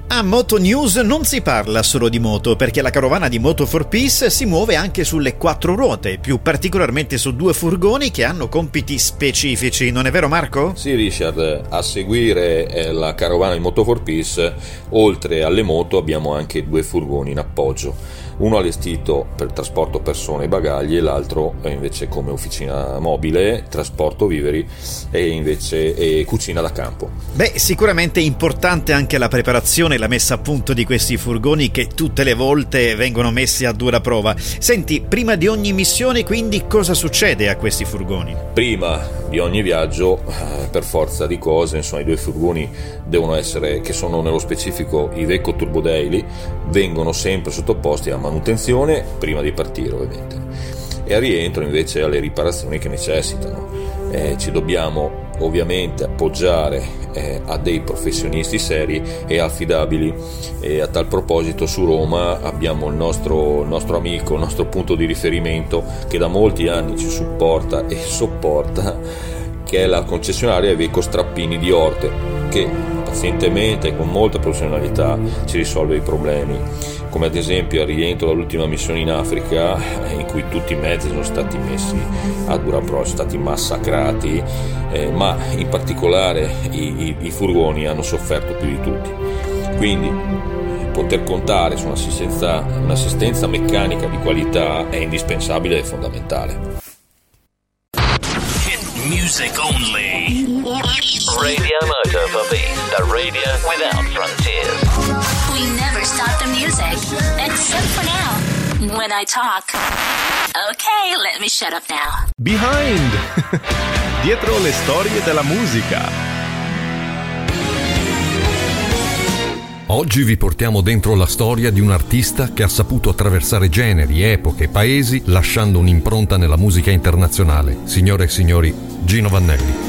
A Moto News non si parla solo di moto, perché la carovana di Moto4Peace si muove anche sulle 4 ruote, più particolarmente su 2 furgoni che hanno compiti specifici, non è vero Marco? Sì Richard, a seguire la carovana di Moto4Peace, oltre alle moto abbiamo anche 2 furgoni in appoggio. Uno allestito per trasporto persone e bagagli e l'altro invece come officina mobile, trasporto viveri e cucina da campo. Beh, sicuramente importante anche la preparazione e la messa a punto di questi furgoni che tutte le volte vengono messi a dura prova. Senti, prima di ogni missione quindi cosa succede a questi furgoni? Prima di ogni viaggio, per forza di cose, insomma, i 2 furgoni devono essere, che sono nello specifico i Iveco Turbo Daily, vengono sempre sottoposti a manutenzione prima di partire ovviamente, e al rientro invece alle riparazioni che necessitano. Ci dobbiamo ovviamente appoggiare a dei professionisti seri e affidabili, e a tal proposito su Roma abbiamo il nostro amico, il nostro punto di riferimento che da molti anni ci supporta e sopporta, che è la concessionaria Iveco Strappini di Orte, che pazientemente e con molta professionalità ci risolve i problemi, come ad esempio al rientro dall'ultima missione in Africa, in cui tutti i mezzi sono stati messi a dura prova, sono stati massacrati, ma in particolare i furgoni hanno sofferto più di tutti. Quindi poter contare su un'assistenza meccanica di qualità è indispensabile e fondamentale. Music only. Radio Moto4Peace, the radio without frontiers. We never stop the music, except for now, when I talk. Okay, let me shut up now. Behind! Dietro le storie della musica. Oggi vi portiamo dentro la storia di un artista che ha saputo attraversare generi, epoche, paesi, lasciando un'impronta nella musica internazionale. Signore e signori, Gino Vannelli.